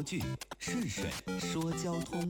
剧，顺水说交通。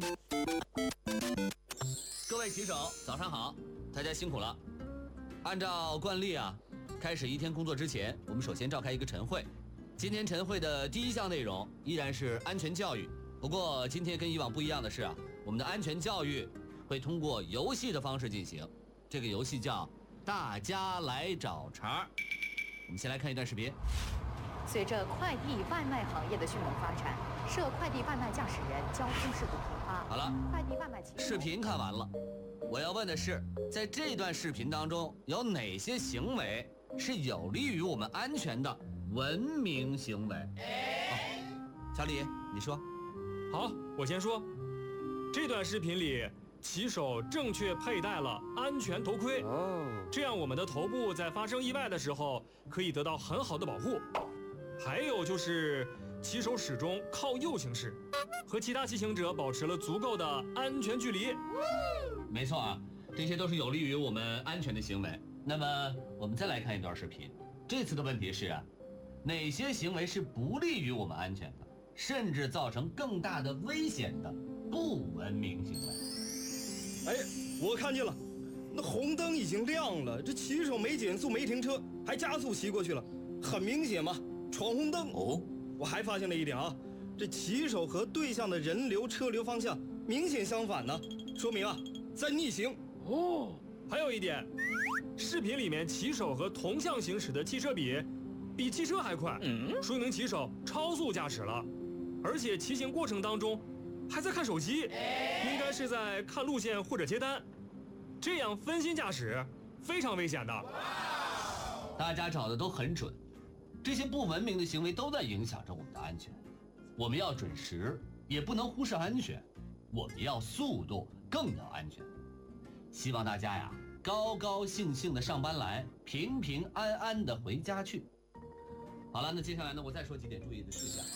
各位骑手，早上好，大家辛苦了。按照惯例啊，开始一天工作之前，我们首先召开一个晨会。今天晨会的第一项内容依然是安全教育，不过今天跟以往不一样的是啊，我们的安全教育会通过游戏的方式进行。这个游戏叫大家来找茬。我们先来看一段视频。 随着快递外卖行业的迅猛发展，涉快递外卖驾驶人交通事故频发。 好了， 快递外卖骑视频看完了，我要问的是，在这段视频当中有哪些行为是有利于我们安全的文明行为？小李，你说。 好，我先说。这段视频里，骑手正确佩戴了安全头盔，这样我们的头部在发生意外的时候可以得到很好的保护。还有就是，骑手始终靠右行驶，和其他骑行者保持了足够的安全距离。 没错啊，这些都是有利于我们安全的行为。那么我们再来看一段视频，这次的问题是啊，哪些行为是不利于我们安全的，甚至造成更大的危险的不文明行为？ 哎，我看见了，那红灯已经亮了，这骑手没减速没停车，还加速骑过去了，很明显嘛，闯红灯。我还发现了一点啊，这骑手和对向的人流车流方向明显相反呢，说明啊在逆行。 还有一点，视频里面骑手和同向行驶的汽车比汽车还快，说明骑手超速驾驶了，而且骑行过程当中还在看手机，应该是在看路线或者接单，这样分心驾驶非常危险的。 大家找的都很准，这些不文明的行为都在影响着我们的安全。我们要准时，也不能忽视安全；我们要速度，更要安全。希望大家呀，高高兴兴的上班来，平平安安的回家去。好了，那接下来呢，我再说几点注意的事项。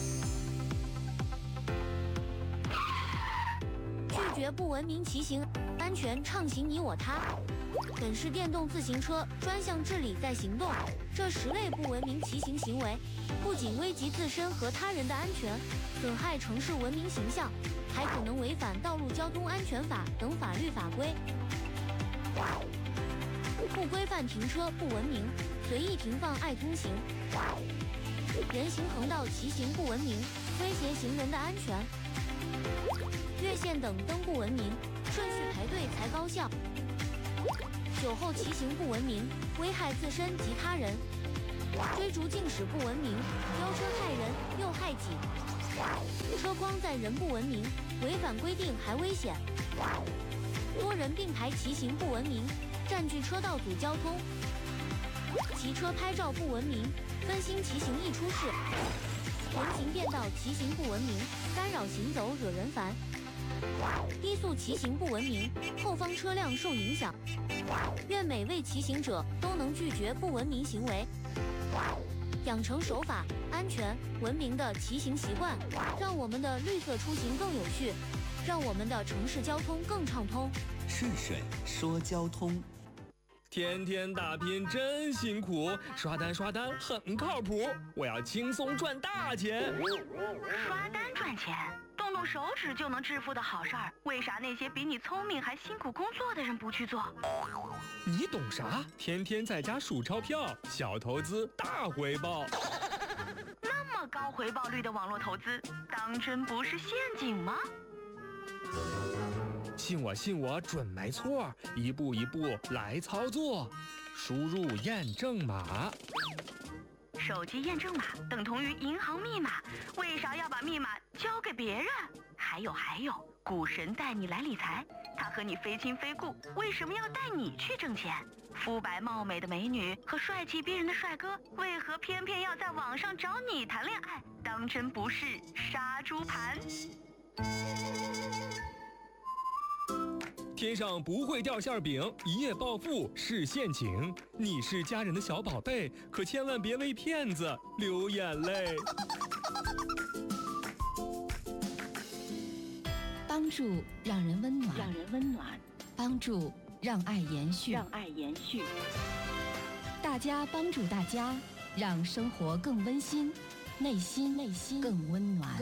拒绝不文明骑行，安全畅行你我他。本市电动自行车专项治理在行动，这10类不文明骑行行为，不仅危及自身和他人的安全，损害城市文明形象，还可能违反《道路交通安全法》等法律法规。不规范停车不文明，随意停放爱通行。人行横道骑行不文明，威胁行人的安全。越线等灯不文明，顺序排队才高效。酒后骑行不文明，危害自身及他人。追逐竞驶不文明，飙车害人又害己。车光载人不文明，违反规定还危险。多人并排骑行不文明，占据车道阻交通。骑车拍照不文明，分心骑行易出事。人行便道骑行不文明，干扰行走惹人烦。低速骑行不文明，后方车辆受影响。愿每位骑行者都能拒绝不文明行为，养成守法、安全、文明的骑行习惯，让我们的绿色出行更有序，让我们的城市交通更畅通。 顺水说交通。 天天打拼真辛苦，刷单很靠谱，我要轻松赚大钱。 刷单赚钱，动动手指就能致富的好事儿，为啥那些比你聪明还辛苦工作的人不去做？ 你懂啥？天天在家数钞票，小投资大回报。 那么高回报率的网络投资，当真不是陷阱吗？ 信我准没错，一步一步来操作。输入验证码， 手机验证码等同于银行密码，为啥要把密码交给别人？还有，股神带你来理财，他和你非亲非故，为什么要带你去挣钱？肤白貌美的美女和帅气逼人的帅哥，为何偏偏要在网上找你谈恋爱？当真不是杀猪盘？ 天上不会掉馅饼，一夜暴富是陷阱。你是家人的小宝贝，可千万别为骗子流眼泪。 帮助让人温暖，帮助让爱延续，大家帮助大家，让生活更温馨。 内心更温暖。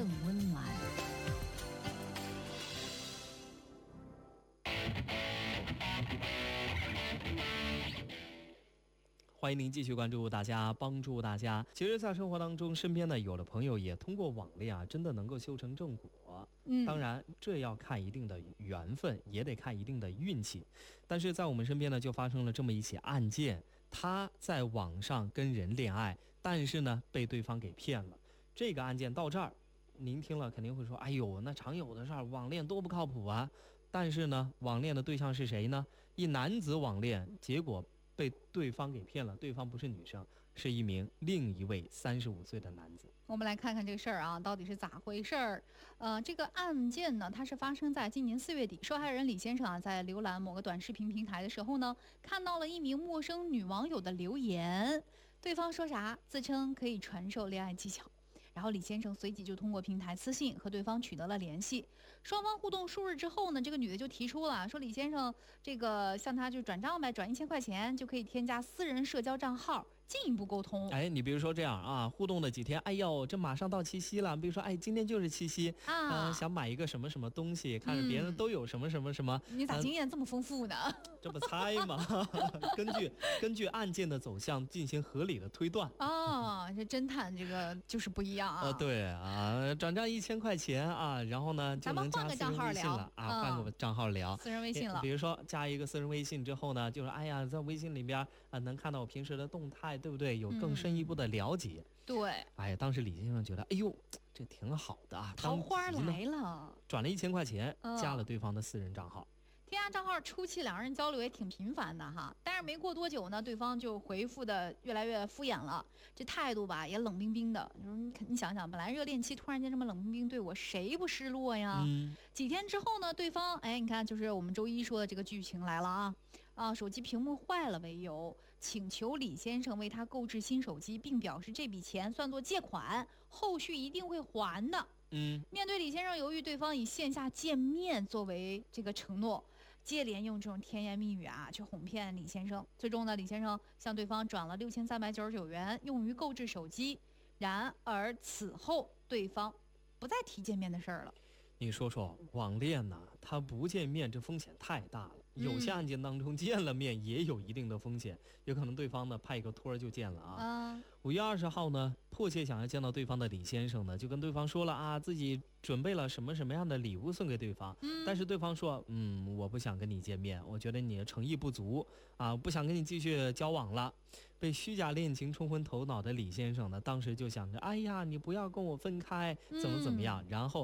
欢迎您继续关注大家，帮助大家。其实，在生活当中，身边呢有的朋友也通过网恋啊，真的能够修成正果。当然，这要看一定的缘分，也得看一定的运气。但是在我们身边呢，就发生了这么一起案件，他在网上跟人恋爱，但是呢被对方给骗了。这个案件到这儿，您听了肯定会说：“哎呦，那常有的事儿，网恋多不靠谱啊！”但是呢，网恋的对象是谁呢？一男子网恋，结果被对方给骗了，对方不是女生，是另一位35岁的男子。 我们来看看这个事儿啊，到底是咋回事儿？这个案件呢，它是发生在今年4月底。受害人李先生啊，在浏览某个短视频平台的时候呢，看到了一名陌生女网友的留言，对方说啥？自称可以传授恋爱技巧。然后李先生随即就通过平台私信和对方取得了联系，双方互动数日之后呢，这个女的就提出了说李先生这个向他就转账呗，转1000块钱就可以添加私人社交账号，进一步沟通。 哎，你比如说这样啊，互动的几天，哎呦，这马上到七夕了，比如说，哎，今天就是七夕啊，想买一个什么什么东西，看着别人都有什么什么什么， 你咋经验这么丰富呢？ 这不猜吗？根据案件的走向进行合理的推断。 这侦探这个就是不一样啊。 对啊，转账1000块钱啊，然后呢就能加私人微信了啊，换个账号聊私人微信了。 比如说加一个私人微信之后呢，就是哎呀，在微信里边能看到我平时的动态，对不对？有更深一步的了解。 对。 哎呀，当时李先生觉得，哎呦，这挺好的啊， 桃花来了， 转了1000块钱，加了对方的私人账号。 添加账号初期两人交流也挺频繁的哈，但是没过多久呢，对方就回复的越来越敷衍了，这态度吧也冷冰冰的。你想想，本来热恋期突然间这么冷冰冰对我，谁不失落呀？几天之后呢，对方你看就是我们周一说的这个剧情来了啊，手机屏幕坏了为由，请求李先生为他购置新手机，并表示这笔钱算作借款，后续一定会还的。面对李先生犹豫，对方以线下见面作为这个承诺，接连用这种甜言蜜语去哄骗李先生。最终呢，李先生向对方转了6399元，用于购置手机。然而此后对方不再提见面的事儿了。 你说说，网恋呢，他不见面这风险太大了。有些案件当中见了面也有一定的风险，有可能对方呢派一个托就见了5月20号呢，迫切想要见到对方的李先生呢，就跟对方说了自己准备了什么样的礼物送给对方。但是对方说，我不想跟你见面，我觉得你的诚意不足不想跟你继续交往了。被虚假恋情冲昏头脑的李先生呢，当时就想着，哎呀，你不要跟我分开，怎么样，然后